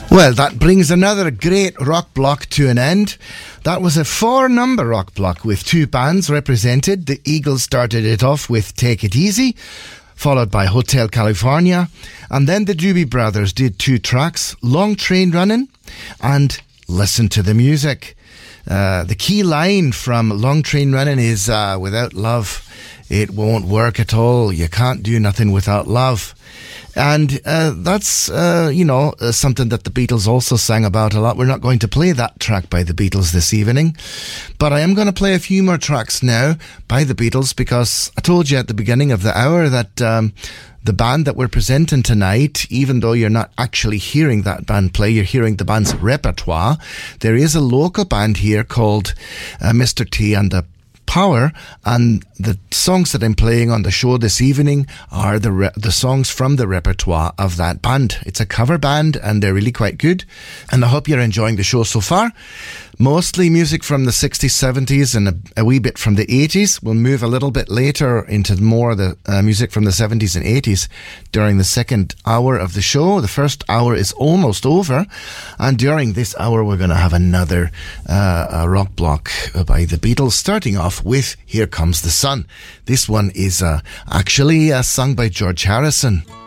Well, that brings another great rock block to an end. That was a 4-number rock block with 2 bands represented. The Eagles started it off with Take It Easy, followed by Hotel California, and then the Doobie Brothers did 2 tracks, Long Train Running and Listen to the Music. The key line from Long Train Running is, without love, it won't work at all. You can't do nothing without love. And that's, something that the Beatles also sang about a lot. We're not going to play that track by the Beatles this evening, but I am going to play a few more tracks now by the Beatles, because I told you at the beginning of the hour that the band that we're presenting tonight, even though you're not actually hearing that band play, you're hearing the band's repertoire. There is a local band here called Mr. T and the Power, and the songs that I'm playing on the show this evening are the songs from the repertoire of that band. It's a cover band and they're really quite good, and I hope you're enjoying the show so far. Mostly music from the 60s, 70s and a wee bit from the 80s. We'll move a little bit later into more of the music from the 70s and 80s during the second hour of the show. The first hour is almost over, and during this hour we're going to have another rock block by the Beatles, starting off with Here Comes the Sun. This one is actually sung by George Harrison.